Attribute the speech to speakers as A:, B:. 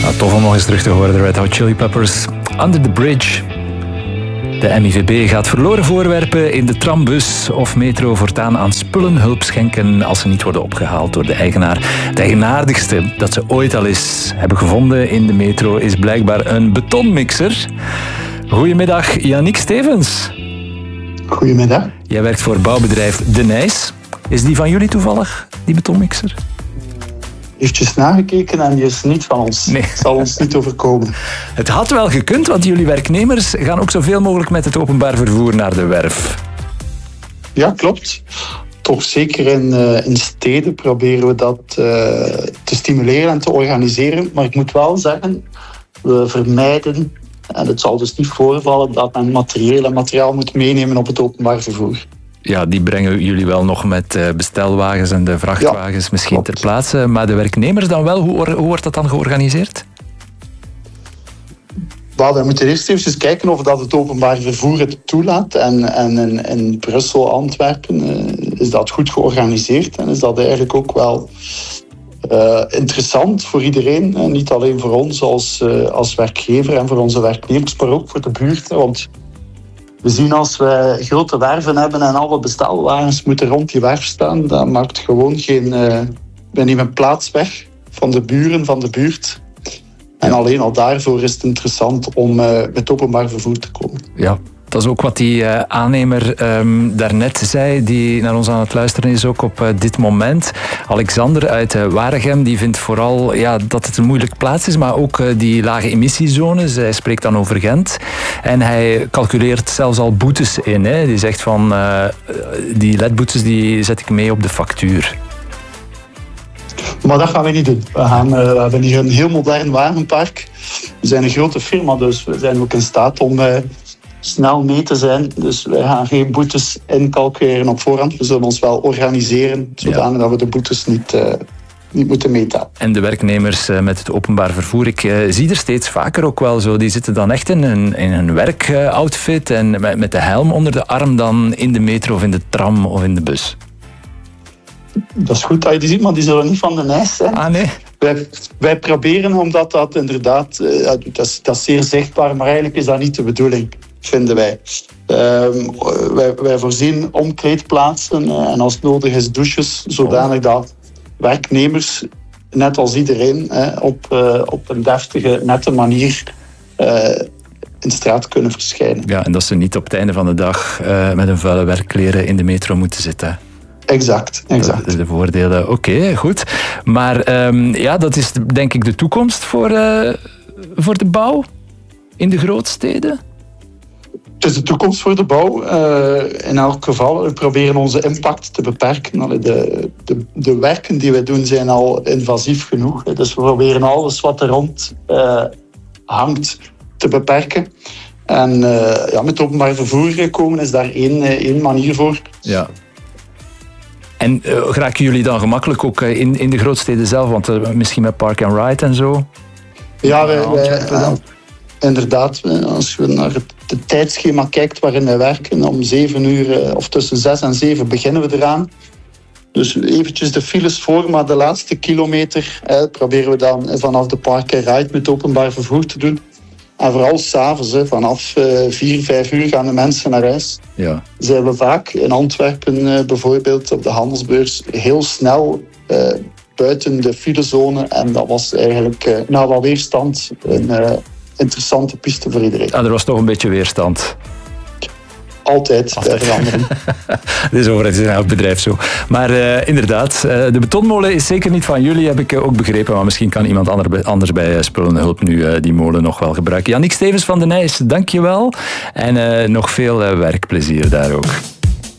A: Nou, tof om nog eens terug te horen, de Red Hot Chili Peppers. Under the Bridge. De MIVB gaat verloren voorwerpen in de trambus of metro voortaan aan spullenhulp schenken als ze niet worden opgehaald door de eigenaar. Het eigenaardigste dat ze ooit al eens hebben gevonden in de metro is blijkbaar een betonmixer. Goedemiddag, Yannick Stevens.
B: Goedemiddag.
A: Jij werkt voor bouwbedrijf De Nijs. Is die van jullie toevallig, die betonmixer?
B: Eventjes nagekeken en die is niet van ons.
A: Nee.
B: Het zal ons niet overkomen.
A: Het had wel gekund, want jullie werknemers gaan ook zoveel mogelijk met het openbaar vervoer naar de werf.
B: Ja, klopt. Toch zeker in steden proberen we dat te stimuleren en te organiseren. Maar ik moet wel zeggen, we vermijden, en het zal dus niet voorvallen, dat men materiaal moet meenemen op het openbaar vervoer.
A: Ja, die brengen jullie wel nog met bestelwagens en de vrachtwagens misschien ter plaatse. Maar de werknemers dan wel, hoe wordt dat dan georganiseerd?
B: We moeten eerst even kijken of dat het openbaar vervoer het toelaat. En in Brussel, Antwerpen is dat goed georganiseerd. En is dat eigenlijk ook wel interessant voor iedereen. Niet alleen voor ons als werkgever en voor onze werknemers, maar ook voor de buurt. Want we zien als we grote werven hebben en alle bestelwagens moeten rond die werf staan, dan maakt gewoon geen plaats weg van de buren, van de buurt. En alleen al daarvoor is het interessant om met openbaar vervoer te komen. Ja.
A: Dat is ook wat die aannemer daarnet zei, die naar ons aan het luisteren is ook op dit moment. Alexander uit Waregem, die vindt vooral dat het een moeilijke plaats is, maar ook die lage emissiezones. Hij spreekt dan over Gent. En hij calculeert zelfs al boetes in. Hè. Die zegt van, die ledboetes die zet ik mee op de factuur.
B: Maar dat gaan we niet doen. We hebben hier een heel modern wagenpark. We zijn een grote firma, dus we zijn ook in staat om snel mee te zijn. Dus wij gaan geen boetes incalculeren op voorhand. We zullen ons wel organiseren, zodanig dat we de boetes niet moeten meten.
A: En de werknemers met het openbaar vervoer, ik zie er steeds vaker ook wel zo, die zitten dan echt in een werkoutfit en met de helm onder de arm dan in de metro of in de tram of in de bus.
B: Dat is goed dat je die ziet, maar die zullen niet van de Nijs zijn.
A: Ah, nee.
B: Wij proberen, omdat dat inderdaad, dat is zeer zichtbaar, maar eigenlijk is dat niet de bedoeling, vinden wij. Wij voorzien omkleedplaatsen en als het nodig is douches, zodanig dat werknemers, net als iedereen, op een deftige, nette manier in de straat kunnen verschijnen. Ja,
A: en dat ze niet op het einde van de dag met een vuile werkkleren in de metro moeten zitten.
B: Exact.
A: Dat is de voordelen. Oké, goed. Maar dat is denk ik de toekomst voor de bouw in de grootsteden?
B: Het is de toekomst voor de bouw. In elk geval, we proberen onze impact te beperken. De werken die we doen zijn al invasief genoeg. Dus we proberen alles wat er rond hangt te beperken. En met openbaar vervoer komen is daar één manier voor.
A: Ja. En geraken jullie dan gemakkelijk ook in de grootsteden zelf? Want misschien met Park and Ride en zo?
B: Ja, inderdaad. Als je naar het tijdschema kijkt waarin wij werken, om 7 uur of tussen 6 en 7 beginnen we eraan. Dus eventjes de files voor, maar de laatste kilometer proberen we dan vanaf de Park and Ride met openbaar vervoer te doen. En vooral s'avonds, vanaf 4, 5 uur gaan de mensen naar huis.
A: Ja.
B: Zijn we vaak in Antwerpen bijvoorbeeld op de handelsbeurs heel snel buiten de filezone. En dat was eigenlijk na wat weerstand een interessante piste voor iedereen.
A: Er was toch een beetje weerstand?
B: Altijd bij verandering.
A: Het is in elk bedrijf zo. Maar inderdaad, de betonmolen is zeker niet van jullie, heb ik ook begrepen. Maar misschien kan iemand anders bij Spullenhulp nu die molen nog wel gebruiken. Yannick Stevens van De Nijs, dank je wel. En nog veel werkplezier daar ook.